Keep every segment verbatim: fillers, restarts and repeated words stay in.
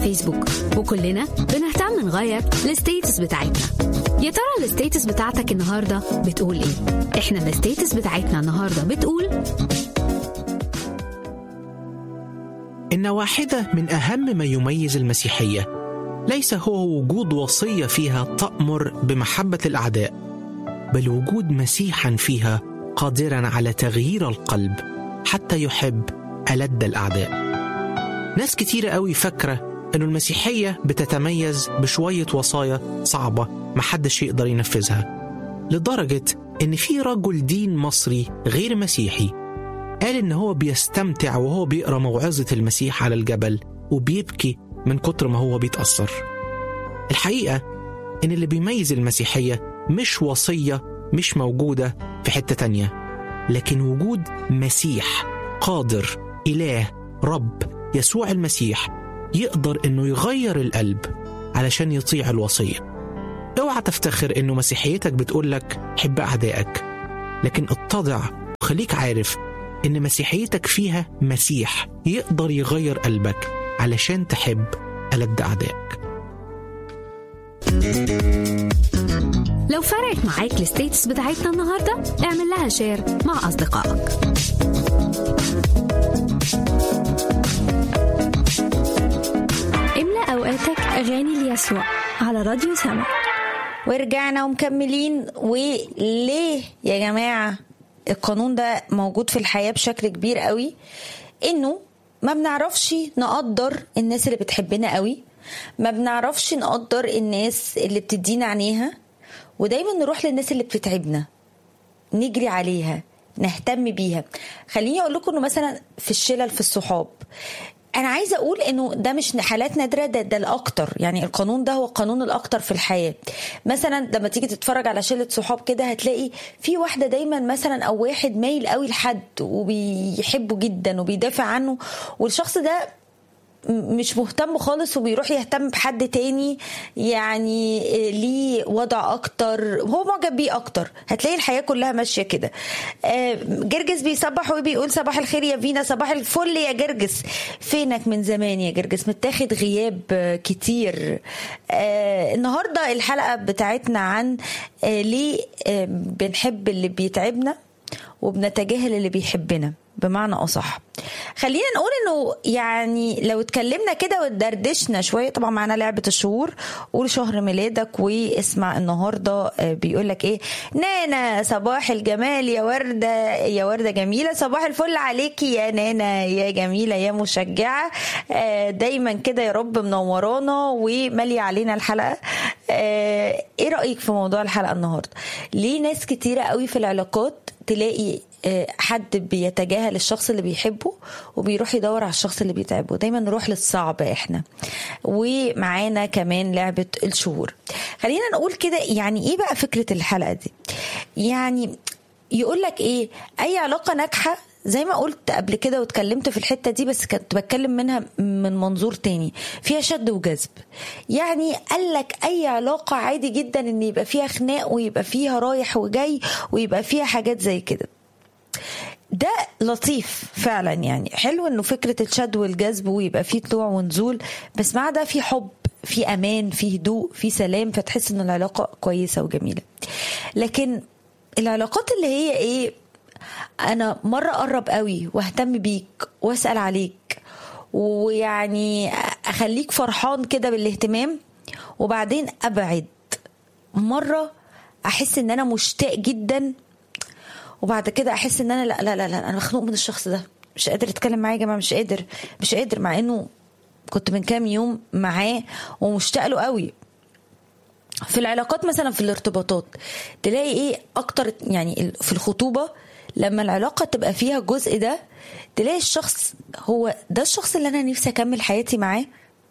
فيسبوك وكلنا بنهتم نغير الستيتس بتاعتنا. يا ترى الستيتس بتاعتك النهاردة بتقول ايه؟ احنا الستيتس بتاعتنا النهاردة بتقول إن واحدة من أهم ما يميز المسيحية ليس هو وجود وصية فيها تأمر بمحبة الأعداء، بل وجود مسيحا فيها قادرا على تغيير القلب حتى يحب ألد الأعداء. ناس كتيرة قوي فاكرة أن المسيحية بتتميز بشوية وصايا صعبة محدش يقدر ينفذها، لدرجة أن في رجل دين مصري غير مسيحي قال إن هو بيستمتع وهو بيقرأ موعظة المسيح على الجبل وبيبكي من كتر ما هو بيتأثر. الحقيقة إن اللي بيميز المسيحية مش وصية مش موجودة في حتة تانية، لكن وجود مسيح قادر، إله، رب يسوع المسيح يقدر إنه يغير القلب علشان يطيع الوصية. اوعى تفتخر إنه مسيحيتك بتقولك حب أعدائك، لكن اتضع وخليك عارف إن مسيحيتك فيها مسيح يقدر يغير قلبك علشان تحب ألد أعدائك. لو فرقت معاك الستيتس بتاعتنا النهاردة اعمل لها شير مع أصدقائك. املأ أوقاتك أغاني ليسوع على راديو سما. ورجعنا ومكملين. وليه يا جماعة القانون ده موجود في الحياة بشكل كبير قوي؟ إنه ما بنعرفش نقدر الناس اللي بتحبنا قوي، ما بنعرفش نقدر الناس اللي بتدينا عينيها، ودايما نروح للناس اللي بتتعبنا نجري عليها نهتم بيها. خليني اقول لكم انه مثلا في الشلل في الصحاب، انا عايزه اقول انه ده مش حالات نادره، ده, ده الاكتر. يعني القانون ده هو القانون الاكتر في الحياه. مثلا لما تيجي تتفرج على شله صحاب كده هتلاقي في واحده دايما مثلا او واحد مايل قوي لحد وبيحبه جدا وبيدافع عنه، والشخص ده مش مهتم خالص وبيروح يهتم بحد تاني يعني ليه وضع اكتر، هو معجب بيه اكتر. هتلاقي الحياة كلها ماشية كده. جرجس بيصبح وبيقول صباح الخير يا فينا، صباح الفل يا جرجس، فينك من زمان يا جرجس، متاخد غياب كتير. النهاردة الحلقة بتاعتنا عن ليه بنحب اللي بيتعبنا وبنتجاهل اللي بيحبنا، بمعنى أصح. خلينا نقول انه يعني لو اتكلمنا كده واتدردشنا شويه، طبعا معنا لعبه الشهور، قول شهر ميلادك واسمع النهارده بيقولك ايه. نانا صباح الجمال يا ورده، يا ورده جميله، صباح الفل عليكي يا نانا يا جميله يا مشجعه، دايما كده يا رب منورانا ومالي علينا الحلقه. ايه رايك في موضوع الحلقه النهارده؟ ليه ناس كتيره قوي في العلاقات تلاقي حد بيتجاهل الشخص اللي بيحبه وبيروح يدور على الشخص اللي بيتعبه؟ دايما نروح للصعب احنا. ومعانا كمان لعبة الشهور. خلينا نقول كده، يعني ايه بقى فكرة الحلقة دي؟ يعني يقولك ايه، اي علاقة ناجحة زي ما قلت قبل كده واتكلمت في الحتة دي، بس كنت بتكلم منها من منظور تاني، فيها شد وجذب. يعني قالك اي علاقة عادي جدا ان يبقى فيها خناق ويبقى فيها رايح وجاي ويبقى فيها حاجات زي كده. ده لطيف فعلا، يعني حلو انه فكرة الشد والجذب ويبقى فيه طلوع ونزول، بس مع ده في حب، في امان، في هدوء، في سلام، فتحس ان العلاقة كويسة وجميلة. لكن العلاقات اللي هي ايه، انا مرة اقرب قوي واهتم بيك واسأل عليك ويعني اخليك فرحان كده بالاهتمام، وبعدين ابعد مرة احس ان انا مشتاق جدا، وبعد كده احس ان انا لا لا لا, لا انا مخنوق من الشخص ده، مش قادر اتكلم معاه يا جماعه، مش قادر مش قادر مع انه كنت من كام يوم معاه ومشتاق له قوي. في العلاقات مثلا في الارتباطات تلاقي ايه اكتر، يعني في الخطوبه لما العلاقه تبقى فيها الجزء ده تلاقي الشخص هو ده الشخص اللي انا نفسي اكمل حياتي معاه،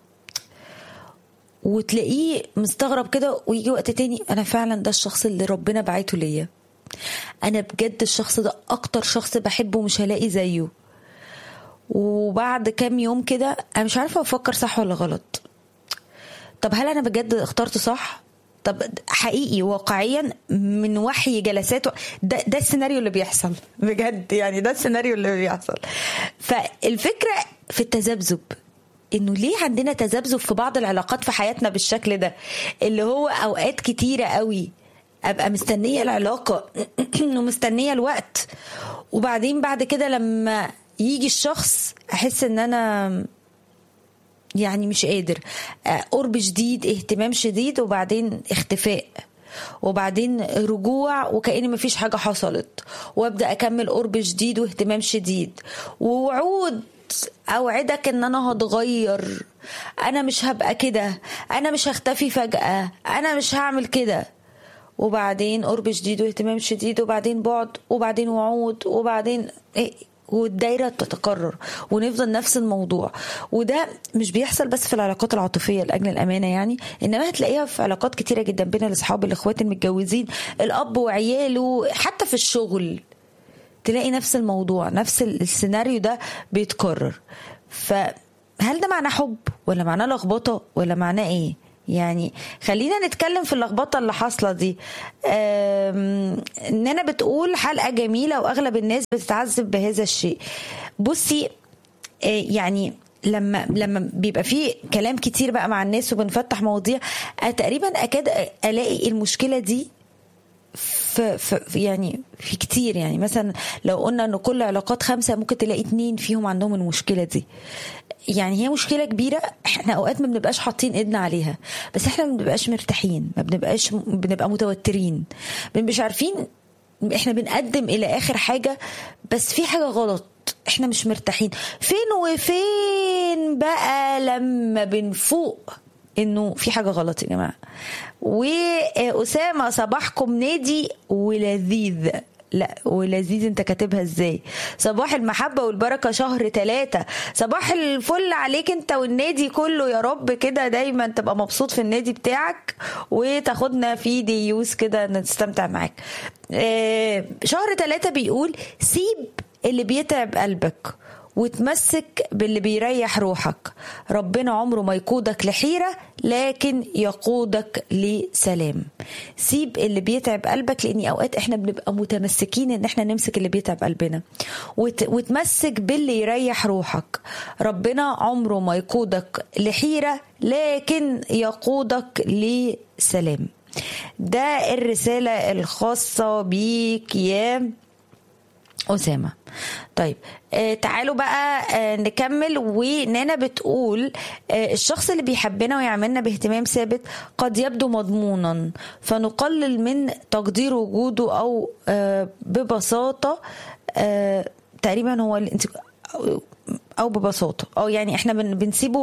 وتلاقيه مستغرب كده، ويجي وقت تاني انا فعلا ده الشخص اللي ربنا بعته ليا، انا بجد الشخص ده اكتر شخص بحبه مش هلاقي زيه. وبعد كام يوم كده انا مش عارفه افكر صح ولا غلط. طب هل انا بجد اخترت صح؟ طب حقيقي واقعيا من وحي جلساته ده, ده السيناريو اللي بيحصل بجد، يعني ده السيناريو اللي بيحصل. فالفكره في التذبذب، انه ليه عندنا تذبذب في بعض العلاقات في حياتنا بالشكل ده، اللي هو اوقات كتيرة قوي ابقى مستنية العلاقة ومستنية الوقت، وبعدين بعد كده لما يجي الشخص احس ان انا يعني مش قادر، قرب شديد، اهتمام شديد، وبعدين اختفاء، وبعدين رجوع وكأن مفيش حاجة حصلت، وابدأ اكمل قرب شديد واهتمام شديد، ووعود اوعدك ان انا هتغير، انا مش هبقى كده، انا مش هختفي فجأة، انا مش هعمل كده، وبعدين قرب شديد واهتمام شديد، وبعدين بعد، وبعدين وعود، وبعدين ايه، والدايرة تتكرر، ونفضل نفس الموضوع. وده مش بيحصل بس في العلاقات العاطفية لأجل الأمانة يعني، إنما هتلاقيها في علاقات كتيرة جدا بين الأصحاب، الإخوات المتجوزين، الأب وعياله، حتى في الشغل تلاقي نفس الموضوع، نفس السيناريو ده بيتكرر. فهل ده معناه حب ولا معناه لخبطة ولا معناه إيه؟ يعني خلينا نتكلم في اللخبطة اللي حاصلة دي. اننا بتقول حلقة جميلة واغلب الناس بتتعذب بهذا الشيء. بصي يعني لما لما بيبقى فيه كلام كتير بقى مع الناس وبنفتح مواضيع، تقريبا اكاد الاقي المشكلة دي في, في يعني في كتير. يعني مثلا لو قلنا ان كل علاقات خمسة ممكن تلاقي اتنين فيهم عندهم المشكلة دي. يعني هي مشكلة كبيرة، احنا اوقات ما بنبقاش حاطين ايدنا عليها، بس احنا ما بنبقاش مرتاحين، ما بنبقاش بنبقى متوترين، مش عارفين احنا بنقدم الى اخر حاجة، بس في حاجة غلط، احنا مش مرتاحين. فين وفين بقى لما بنفوق انه في حاجة غلط يا جماعة. وأسامة صباحكم نادي ولذيذ، لا ولذيذ انت كاتبها ازاي؟ صباح المحبة والبركة شهر ثلاثة، صباح الفل عليك انت والنادي كله، يا رب كده دايما تبقى مبسوط في النادي بتاعك وتاخدنا في ديوس كده نستمتع معاك. اه شهر ثلاثة بيقول سيب اللي بيتعب قلبك وتمسك باللي بيريح روحك، ربنا عمره ما يقودك لحيرة لكن يقودك لسلام. سيب اللي بيتعب قلبك، لأني أوقات إحنا بنبقى متمسكين إن إحنا نمسك اللي بيتعب قلبنا، وت... وتمسك باللي يريح روحك، ربنا عمره ما يقودك لحيرة لكن يقودك لسلام. ده الرسالة الخاصة بيك يا أسامة. طيب آه تعالوا بقى آه نكمل. ونانا بتقول آه الشخص اللي بيحبنا ويعملنا باهتمام ثابت قد يبدو مضمونا، فنقلل من تقدير وجوده أو آه ببساطة آه تقريبا هو أو ببساطة أو يعني إحنا بنسيبه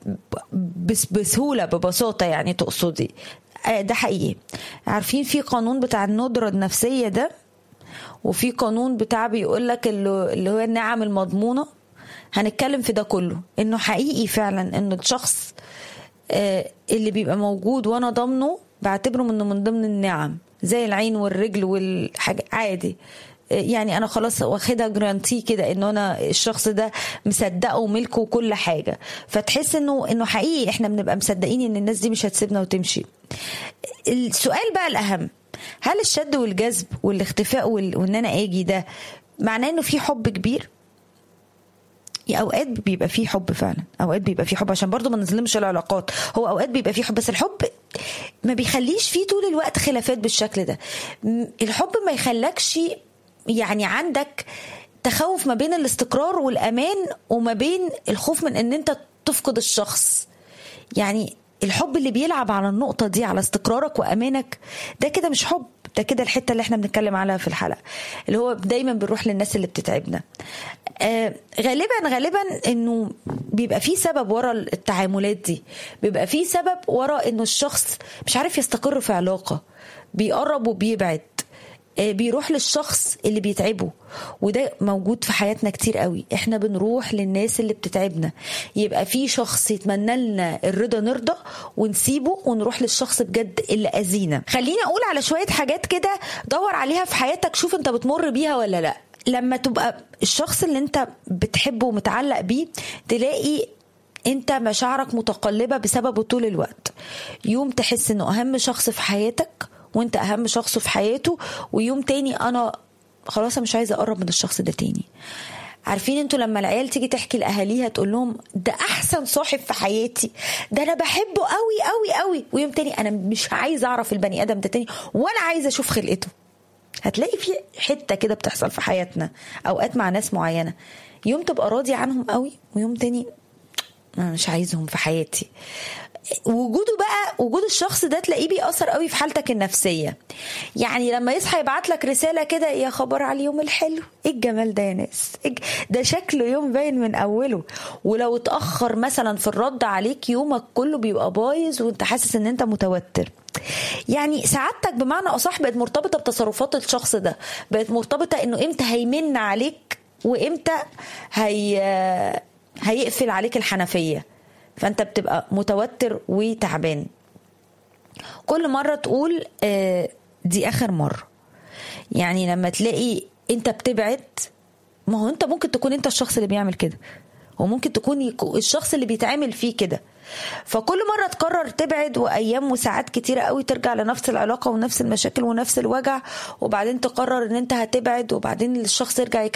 بسهولة ببساطة، يعني تقصدي آه ده حقيقي. عارفين في قانون بتاع الندرة النفسية ده، وفي قانون بتاع بيقولك اللي هو النعم المضمونة. هنتكلم في ده كله، انه حقيقي فعلا انه الشخص اللي بيبقى موجود وانا ضمنه بعتبره منه من ضمن النعم، زي العين والرجل والحاجة عادي. يعني انا خلاص واخدها جرانتي كده انه انا الشخص ده مصدقه وملكه وكل حاجة، فتحس انه انه حقيقي احنا بنبقى مصدقين ان الناس دي مش هتسيبنا وتمشي. السؤال بقى الاهم، هل الشد والجذب والاختفاء وان انا اجي ده معناه انه في حب كبير؟ اوقات بيبقى فيه حب فعلا، اوقات بيبقى فيه حب، عشان برضو ما نظلمش العلاقات، هو اوقات بيبقى فيه حب، بس الحب ما بيخليش فيه طول الوقت خلافات بالشكل ده. الحب ما يخلكش يعني عندك تخوف ما بين الاستقرار والامان وما بين الخوف من ان انت تفقد الشخص. يعني الحب اللي بيلعب على النقطة دي، على استقرارك وأمانك، ده كده مش حب، ده كده الحتة اللي احنا بنتكلم عليها في الحلقة، اللي هو دايما بنروح للناس اللي بتتعبنا. آه غالبا غالبا انه بيبقى فيه سبب ورا التعاملات دي، بيبقى فيه سبب ورا انه الشخص مش عارف يستقر في علاقة، بيقرب وبيبعد، بيروح للشخص اللي بيتعبه. وده موجود في حياتنا كتير قوي، احنا بنروح للناس اللي بتتعبنا. يبقى في شخص يتمنى لنا الرضا نرضى ونسيبه ونروح للشخص بجد اللي أذينا. خليني اقول على شوية حاجات كده دور عليها في حياتك، شوف انت بتمر بيها ولا لا. لما تبقى الشخص اللي انت بتحبه ومتعلق بيه تلاقي انت مشاعرك متقلبة بسببه طول الوقت، يوم تحس انه اهم شخص في حياتك وانت اهم شخص في حياته، ويوم تاني انا خلاص مش عايزة اقرب من الشخص ده تاني. عارفين انتوا لما العيال تيجي تحكي لاهاليها تقول لهم ده احسن صاحب في حياتي، ده انا بحبه قوي قوي قوي، ويوم تاني انا مش عايزه اعرف البني ادم ده تاني ولا عايزه اشوف خلقته. هتلاقي في حته كده بتحصل في حياتنا اوقات مع ناس معينه، يوم تبقى راضي عنهم قوي ويوم تاني مش عايزهم في حياتي. وجوده بقى وجود الشخص ده تلاقيه بيأثر قوي في حالتك النفسية. يعني لما يصحى يبعت لك رسالة كده يا خبر على اليوم الحلو، ايه الجمال ده يا ناس، ده شكله يوم باين من اوله. ولو اتأخر مثلا في الرد عليك يومك كله بيبقى بايظ وانت حاسس ان انت متوتر. يعني سعادتك بمعنى اصح بقت مرتبطة بتصرفات الشخص ده، بقت مرتبطة انه امتى هيمن عليك وامتى هي هيقفل عليك الحنفية. فانت بتبقى متوتر وتعبان. كل مرة تقول آه دي اخر مرة. يعني لما تلاقي انت بتبعد، ما هو انت ممكن تكون انت الشخص اللي بيعمل كده وممكن تكون الشخص اللي بيتعامل فيه كده. فكل مرة تقرر تبعد وايام وساعات كتيرة قوي ترجع لنفس العلاقة ونفس المشاكل ونفس الوجع، وبعدين تقرر ان انت هتبعد وبعدين الشخص يرجع